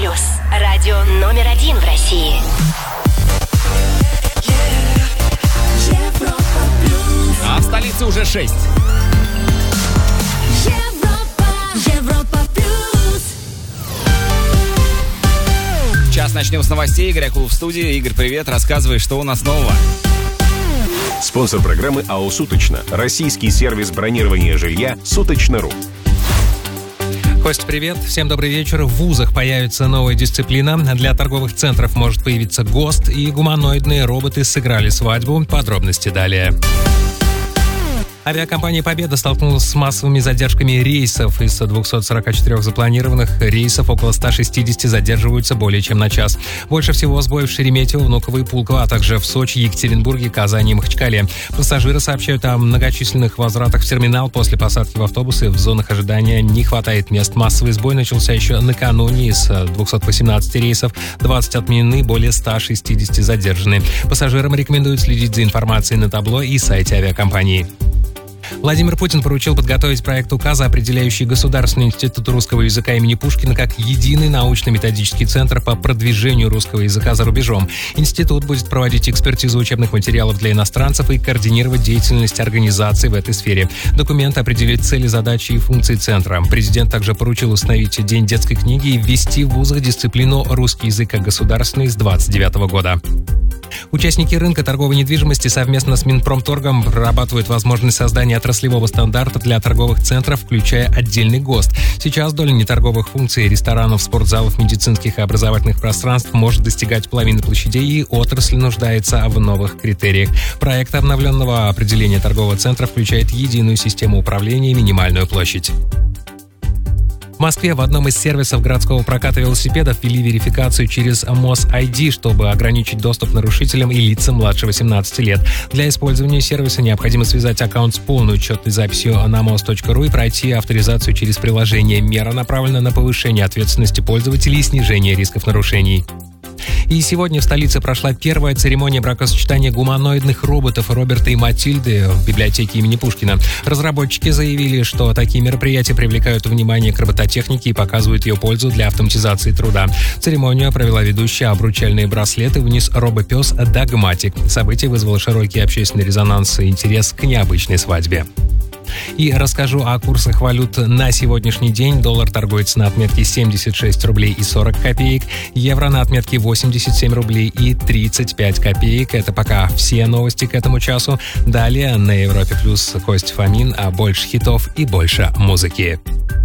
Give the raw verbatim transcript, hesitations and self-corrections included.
плюс. Радио номер один в России. Европа плюс. А в столице уже шесть. Европа, Европа плюс. Сейчас начнем с новостей. Игорь Акулов в студии. Игорь, привет. Рассказывай, что у нас нового. Спонсор программы АО «Суточно». Российский сервис бронирования жилья «Суточно.ру». Кость, привет. Всем добрый вечер. В вузах появится новая дисциплина. Для торговых центров может появиться ГОСТ, и гуманоидные роботы сыграли свадьбу. Подробности далее. Авиакомпания «Победа» столкнулась с массовыми задержками рейсов. Из двухсот сорока четырёх запланированных рейсов около ста шестидесяти задерживаются более чем на час. Больше всего сбоев в Шереметьево, Внуково и Пулково, а также в Сочи, Екатеринбурге, Казани и Махачкале. Пассажиры сообщают о многочисленных возвратах в терминал после посадки в автобусы. В зонах ожидания не хватает мест. Массовый сбой начался еще накануне. Из двухсот восемнадцати рейсов двадцать отменены, более ста шестидесяти задержаны. Пассажирам рекомендуют следить за информацией на табло и сайте авиакомпании. Владимир Путин поручил подготовить проект указа, определяющий Государственный институт русского языка имени Пушкина как единый научно-методический центр по продвижению русского языка за рубежом. Институт будет проводить экспертизу учебных материалов для иностранцев и координировать деятельность организаций в этой сфере. Документ определит цели, задачи и функции центра. Президент также поручил установить День детской книги и ввести в вузах дисциплину «Русский язык как государственный» с двадцать девятого года. Участники рынка торговой недвижимости совместно с Минпромторгом прорабатывают возможность создания отраслевого стандарта для торговых центров, включая отдельный ГОСТ. Сейчас доля неторговых функций ресторанов, спортзалов, медицинских и образовательных пространств может достигать половины площадей, и отрасль нуждается в новых критериях. Проект обновленного определения торгового центра включает единую систему управления и минимальную площадь. В Москве в одном из сервисов городского проката велосипедов ввели верификацию через МОЗ-ай ди, чтобы ограничить доступ нарушителям и лицам младше восемнадцати лет. Для использования сервиса необходимо связать аккаунт с полной учетной записью на моз точка ру и пройти авторизацию через приложение. Мера направлена на повышение ответственности пользователей и снижение рисков нарушений. И сегодня в столице прошла первая церемония бракосочетания гуманоидных роботов Роберта и Матильды в библиотеке имени Пушкина. Разработчики заявили, что такие мероприятия привлекают внимание к робототехнике и показывают ее пользу для автоматизации труда. Церемонию провела ведущая, обручальные браслеты внес робопес Дагматик. Событие вызвало широкий общественный резонанс и интерес к необычной свадьбе. И расскажу о курсах валют на сегодняшний день. Доллар торгуется на отметке семьдесят шесть рублей и сорок копеек, евро на отметке восемьдесят семь рублей и тридцать пять копеек. Это пока все новости к этому часу. Далее на Европе Плюс Кость Фомин, а больше хитов и больше музыки.